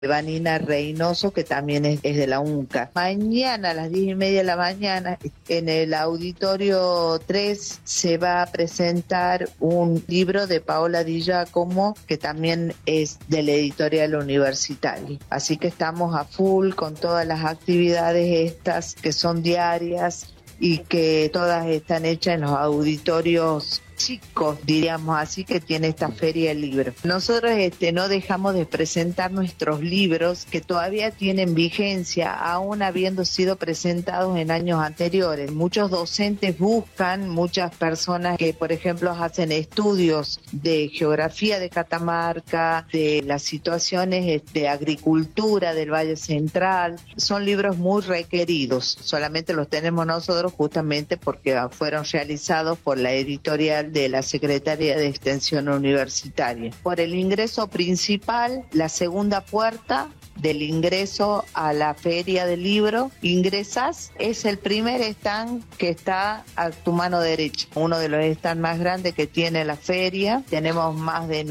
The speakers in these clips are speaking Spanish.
Vanina Reynoso, que también es de la UNCA. Mañana a las 10:30 de la mañana, en el Auditorio 3, se va a presentar un libro de Paola Di Giacomo, que también es de la editorial Universitaria. Así que estamos a full con todas las actividades estas, que son diarias y que todas están hechas en los auditorios chicos, diríamos así, que tiene esta feria del libro. Nosotros no dejamos de presentar nuestros libros que todavía tienen vigencia, aún habiendo sido presentados en años anteriores. Muchos docentes buscan, muchas personas que, por ejemplo, hacen estudios de geografía de Catamarca, de las situaciones de agricultura del Valle Central. Son libros muy requeridos, solamente los tenemos nosotros justamente porque fueron realizados por la editorial de la Secretaría de Extensión Universitaria. Por el ingreso principal, la segunda puerta del ingreso a la Feria del Libro, ingresas, es el primer stand que está a tu mano derecha, uno de los stands más grandes que tiene la feria. Tenemos más de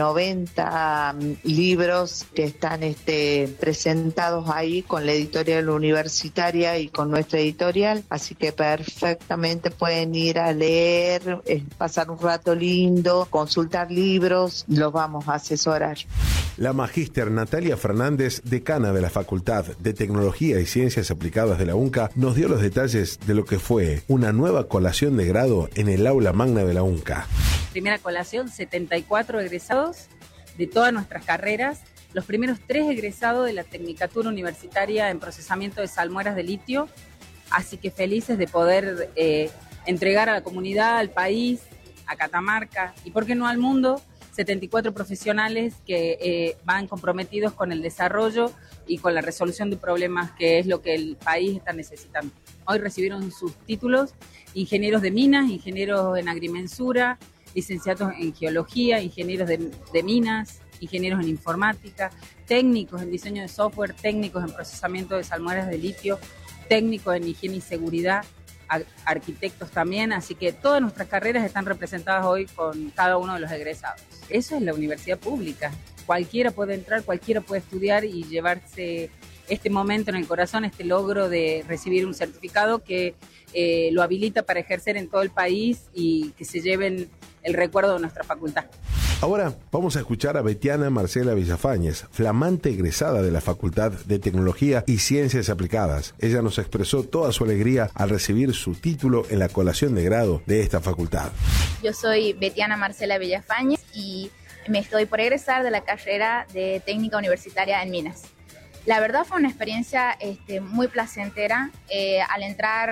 90 libros que están presentados ahí con la editorial Universitaria y con nuestra editorial, así que perfectamente pueden ir a leer, pasar un rato lindo, consultar libros, los vamos a asesorar. La magíster Natalia Fernández, decana de la Facultad de Tecnología y Ciencias Aplicadas de la UNCA, nos dio los detalles de lo que fue una nueva colación de grado en el aula magna de la UNCA. Primera colación, 74 egresados de todas nuestras carreras, los primeros 3 egresados de la Tecnicatura Universitaria en Procesamiento de Salmueras de Litio, así que felices de poder entregar a la comunidad, al país, a Catamarca y, ¿por qué no al mundo?, 74 profesionales que van comprometidos con el desarrollo y con la resolución de problemas, que es lo que el país está necesitando. Hoy recibieron sus títulos ingenieros de minas, ingenieros en agrimensura, licenciados en geología, ingenieros de minas, ingenieros en informática, técnicos en diseño de software, técnicos en procesamiento de salmueras de litio, técnicos en higiene y seguridad, arquitectos también, así que todas nuestras carreras están representadas hoy con cada uno de los egresados. Eso es la universidad pública. Cualquiera puede entrar, cualquiera puede estudiar y llevarse este momento en el corazón, este logro de recibir un certificado que lo habilita para ejercer en todo el país y que se lleven el recuerdo de nuestra facultad. Ahora vamos a escuchar a Betiana Marcela Villafañez, flamante egresada de la Facultad de Tecnología y Ciencias Aplicadas. Ella nos expresó toda su alegría al recibir su título en la colación de grado de esta facultad. Yo soy Betiana Marcela Villafañez y me estoy por egresar de la carrera de Técnica Universitaria en Minas. La verdad fue una experiencia muy placentera. Al entrar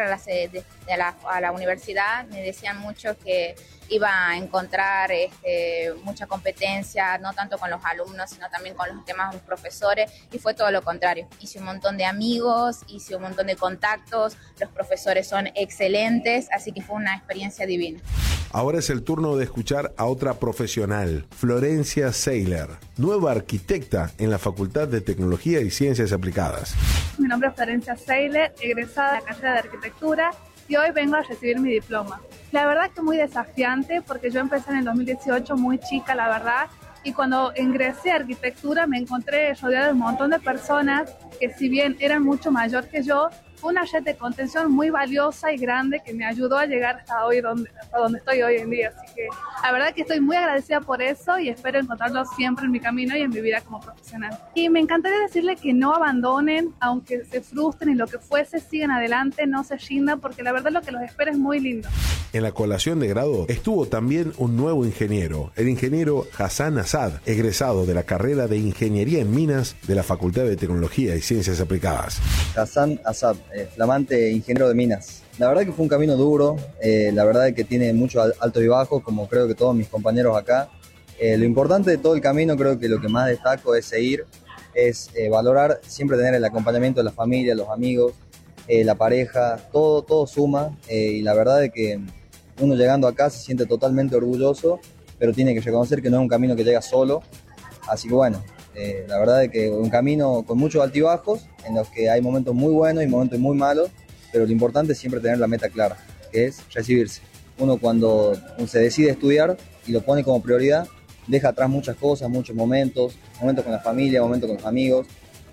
a la universidad me decían mucho que iba a encontrar mucha competencia, no tanto con los alumnos, sino también con los demás profesores, y fue todo lo contrario. Hice un montón de amigos, hice un montón de contactos, los profesores son excelentes, así que fue una experiencia divina. Ahora es el turno de escuchar a otra profesional, Florencia Seiler, nueva arquitecta en la Facultad de Tecnología y Ciencias Aplicadas. Mi nombre es Florencia Seiler, egresada de la carrera de Arquitectura, y hoy vengo a recibir mi diploma. La verdad que muy desafiante porque yo empecé en el 2018 muy chica, la verdad, y cuando ingresé a Arquitectura me encontré rodeada de un montón de personas que, si bien eran mucho mayor que yo, fue una red de contención muy valiosa y grande que me ayudó a llegar hasta donde estoy hoy en día. Así que la verdad que estoy muy agradecida por eso y espero encontrarlo siempre en mi camino y en mi vida como profesional. Y me encantaría decirle que no abandonen, aunque se frustren y lo que fuese, sigan adelante, no se rindan, porque la verdad lo que los espera es muy lindo. En la colación de grado estuvo también un nuevo ingeniero, el ingeniero Hassan Asad, egresado de la carrera de Ingeniería en Minas de la Facultad de Tecnología y Ciencias Aplicadas. Hassan Asad, flamante ingeniero de minas. La verdad que fue un camino duro, la verdad que tiene mucho alto y bajo, como creo que todos mis compañeros acá. Lo importante de todo el camino, creo que lo que más destaco es seguir, es valorar, siempre tener el acompañamiento de la familia, los amigos, la pareja, todo suma, y la verdad es que uno llegando acá se siente totalmente orgulloso, pero tiene que reconocer que no es un camino que llega solo, así que bueno, la verdad es que un camino con muchos altibajos, en los que hay momentos muy buenos y momentos muy malos, pero lo importante es siempre tener la meta clara, que es recibirse. Uno cuando se decide estudiar y lo pone como prioridad, deja atrás muchas cosas, muchos momentos con la familia, momentos con los amigos,